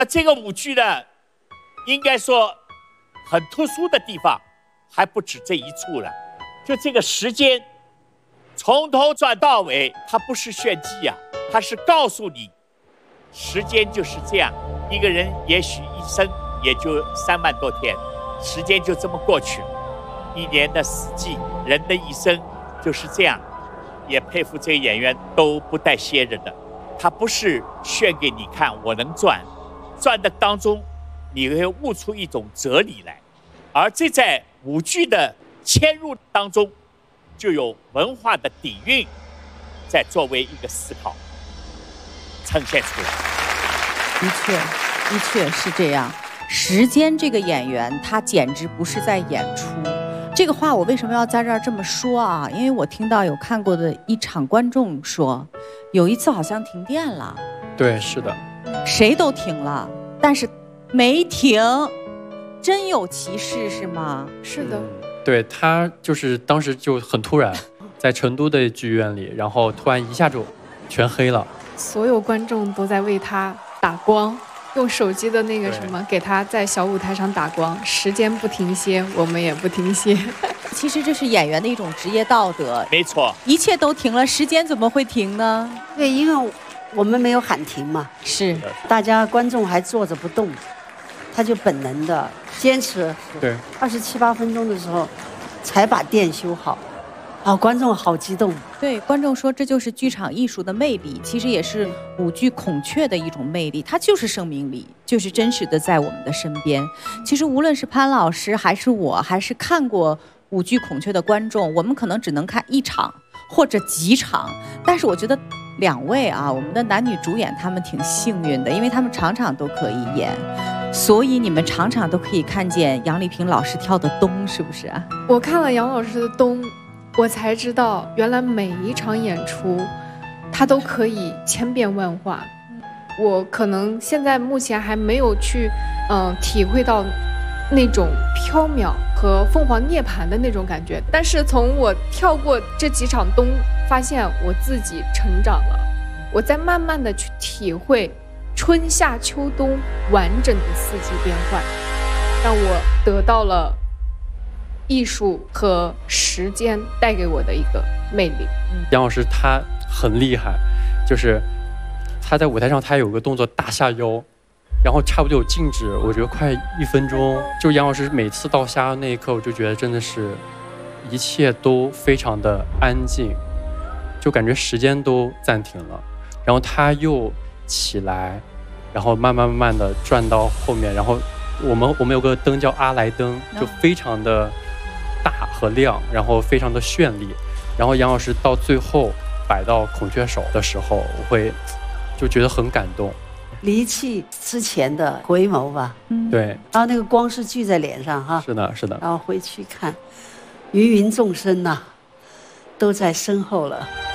这个舞剧呢，应该说很特殊的地方还不止这一处了。就这个时间从头转到尾，它不是炫技啊，它是告诉你时间就是这样，一个人也许一生也就3万多天，时间就这么过去了。一年的四季，人的一生就是这样。也佩服这个演员都不带歇着的，他不是炫给你看我能赚，赚的当中你会悟出一种哲理来，而这在舞剧的嵌入当中就有文化的底蕴在作为一个思考呈现出来。 的确是这样。时间这个演员他简直不是在演出。这个话我为什么要在这儿这么说啊？因为我听到有看过的一场观众说，有一次好像停电了。 对，是的。 谁都停了，但是没停，真有其事是吗？ 是的。 对，他就是当时就很突然，在成都的剧院里，然后突然一下就全黑了。 所有观众都在为他打光。用手机的那个什么给他在小舞台上打光，时间不停歇，我们也不停歇。 其实这是演员的一种职业道德。 没错， 一切都停了，时间怎么会停呢？ 对，因为我们没有喊停嘛， 是大家观众还坐着不动，他就本能的坚持。 对 ，27、8分钟的时候才把电修好。观众好激动。 对，观众说这就是剧场艺术的魅力，其实也是舞剧孔雀的一种魅力，它就是生命力，就是真实的在我们的身边。其实无论是潘老师还是我，还是看过舞剧孔雀的观众，我们可能只能看一场或者几场，但是我觉得2位啊，我们的男女主演他们挺幸运的，因为他们场场都可以演，所以你们场场都可以看见杨丽萍老师跳的冬，是不是啊？ 我看了杨老师的冬，我才知道原来每一场演出他都可以千变万化。我可能现在目前还没有去体会到那种缥缈和凤凰涅槃的那种感觉，但是从我跳过这几场冬，发现我自己成长了，我在慢慢的去体会春夏秋冬完整的4季变换，让我得到了艺术和时间带给我的一个魅力。 杨老师他很厉害，就是他在舞台上他有个动作大下腰，然后差不多有静止，我觉得快1分钟。就杨老师每次到下腰那一刻，我就觉得真的是一切都非常的安静，就感觉时间都暂停了。然后他又起来，然后慢慢的转到后面，然后我们有个灯叫阿莱灯，就非常的大和亮，然后非常的绚丽。然后杨老师到最后摆到孔雀手的时候，我会就觉得很感动。 离弃之前的回眸吧， 对。 然后那个光是聚在脸上哈， 是的，是的。 然后回去看，芸芸众生呐，都在身后了。